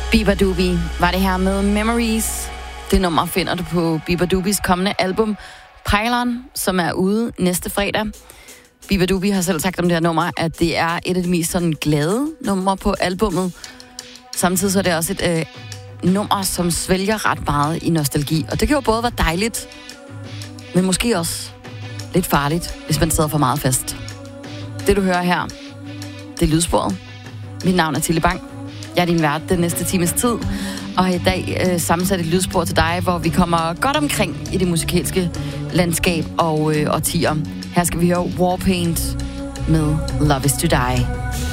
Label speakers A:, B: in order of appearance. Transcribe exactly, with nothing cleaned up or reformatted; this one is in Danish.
A: Beabadoobee var det her med Memories. Det nummer finder du på Beabadoobees kommende album Pylon, som er ude næste fredag. Beabadoobee har selv sagt om det her nummer, at det er et af de mest sådan glade numre på albummet. Samtidig så er det også et øh, nummer, som svælger ret meget i nostalgi. Og det kan jo både være dejligt, men måske også lidt farligt, hvis man sidder for meget fast. Det du hører her, det er Lydsporet. Mit navn er Tille Bang. Jeg er din vært den næste times tid, og har i dag øh, sammensat et lydspor til dig, hvor vi kommer godt omkring i det musikalske landskab og øh, årtier. Her skal vi høre Warpaint med Love Is To Die.